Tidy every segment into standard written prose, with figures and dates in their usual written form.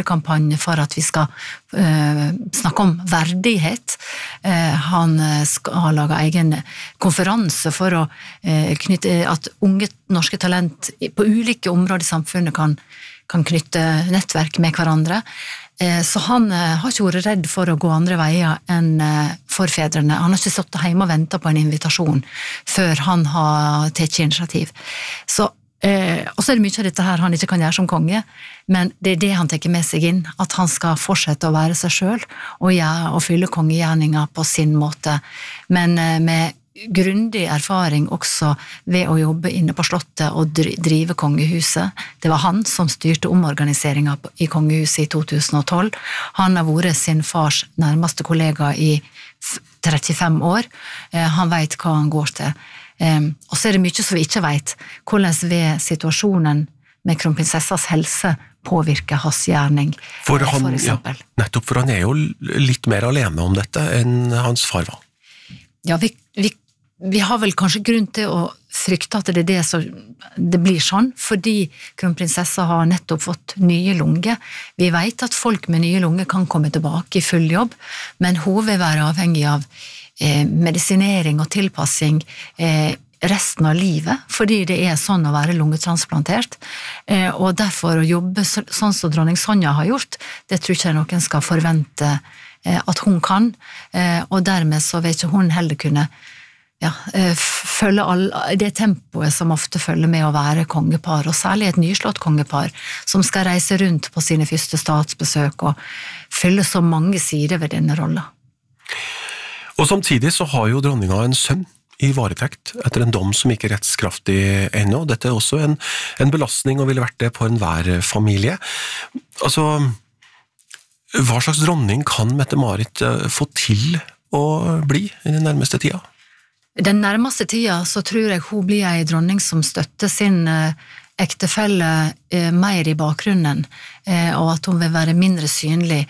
kampanje for at vi skal snakke om verdighet. Han har laget egen konferanse for å knytte at unge norske talent på ulike områder i samfunnet kan knytte nettverk med hverandre. Så han har ikke vært redd for å gå andre veier enn forfedrene. Han har ikke stått hjemme og ventet på en invitasjon før han har tatt initiativ. Og så det mye av dette her han ikke kan gjøre som konge, men det det han tenker med seg inn, at han skal fortsette å være seg selv og fylle kongegjerninga på sin måte, men med grundig erfaring også ved å jobbe inne på slottet og drive kongehuset. Det var han som styrte omorganiseringa i kongehuset i 2012. Han har vært sin fars nærmeste kollega i 35 år. Han vet hva han går til. Og så det mye som vi ikke vet, hvordan ved situasjonen med kronprinsessas helse påvirker hans gjerning, for eksempel. Ja, nettopp, for han jo litt mer alene om dette enn hans far var. Ja, vi har vel kanskje grunn til å frykte at det blir sånn, fordi kronprinsessa har nettopp fått nye lunger. Vi vet at folk med nye lunger kan komme tilbake i full jobb, men hun vil være avhengig av medisinering og tilpassing resten av livet, fordi det sånn å være lungetransplantert, og derfor å jobbe sånn som dronning Sonja har gjort, det tror ikke noen skal forvente at hun kan, og dermed så vil ikke hun heller kunne følge det tempoet som ofte følger med å være kongepar, og særlig et nyslått kongepar, som skal reise rundt på sine første statsbesøk og fylle så mange sider ved denne rollen. Og samtidig så har jo dronninga en sønn i varetekt etter en dom som ikke rettskraftig ennå. Dette også en belastning og ville vært det på enhver familie. Altså, hva slags dronning kan Mette-Marit få til å bli i den nærmeste tida? Den nærmeste tida så tror jeg hun blir en dronning som støtter sin ektefelle mer i bakgrunnen, og at hun vil være mindre synlig,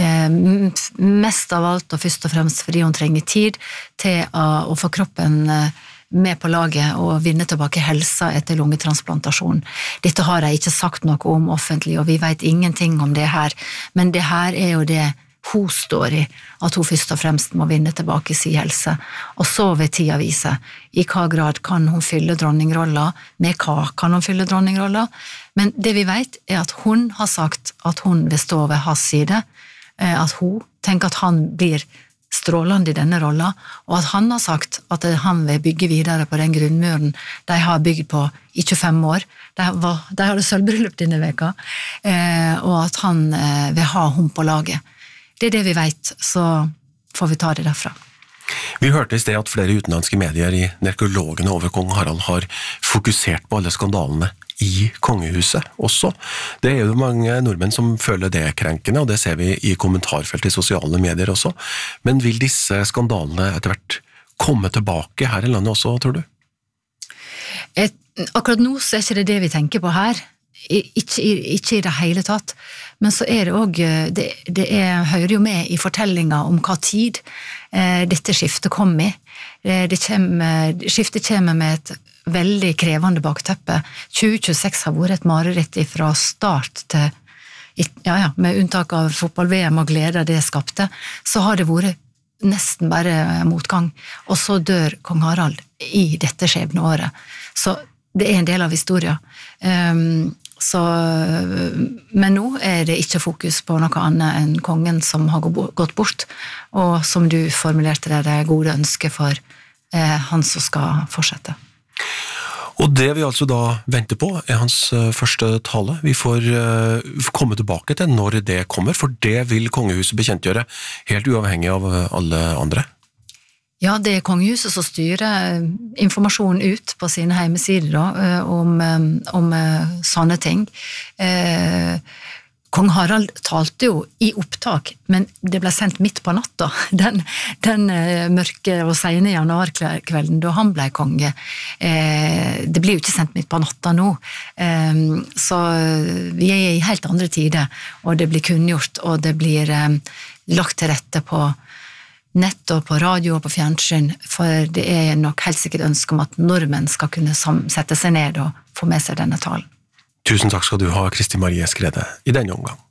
mest av alt og først og fremst fordi hun trenger tid til å få kroppen med på laget og vinne tilbake helsa etter lungetransplantasjon. Dette har jeg ikke sagt noe om offentlig, og vi vet ingenting om det her, men det her jo det hun står i, at hun først og fremst må vinne tilbake sin helse, og så vil tida vise i hva grad kan hun fylle dronningrolla, med hva kan hun fylle dronningrolla, men det vi vet at hun har sagt at hun vil stå ved hans side, at hun tenker at han blir strålende i denne rolla, og at han har sagt at han vil bygge videre på den grunnmuren de har bygd på i 25 år, de hadde sølvbryllup denne veka, og at han vil ha hun på laget. Det det vi vet, så får vi ta det derfra. Vi hørte i sted at flere utenlandske medier i nekrologene over kong Harald har fokusert på alle skandalene i kongehuset også. Det jo mange nordmenn som føler det krenkende, og det ser vi i kommentarfelt i sosiale medier også. Men vil disse skandalene etter hvert komme tilbake her i landet også, tror du? Akkurat nå så ikke det vi tenker på her. Ikke i det hele tatt, men så det også, det hører jo med i fortellinga om hva tid dette skiftet kom i. Skiftet kommer med et veldig krevende bakteppe. 2026 har vært et mareritt fra start til, med unntak av fotball-VM og glede det skapte, så har det vært nesten bare motgang, og så dør kong Harald i dette skjebneåret. Så det en del av historien. Men nå det ikke fokus på noe annet enn kongen som har gått bort, og som du formulerte det gode ønsket for han som skal fortsette. Og det vi altså da venter på hans første tale. Vi får komme tilbake til når det kommer, for det vil kongehuset bekjentgjøre helt uavhengig av alle andre. Ja, det kongehuset som styrer informasjon ut på sine hjemmesider da, om sånne ting. Kong Harald talte jo i opptak, men det ble sendt midt på natta, den mørke og sene januarkvelden da han ble konge. Det blir jo ikke sendt midt på natta nå, så vi i helt andre tider, og det blir kunngjort, og det blir lagt til rette på nett og på radio og på fjernsyn, for det nok helt sikkert ønske om at nordmenn skal kunne sette seg ned og få med seg denne talen. Tusen takk skal du ha, Kristi Marie Skrede, i denne omgang.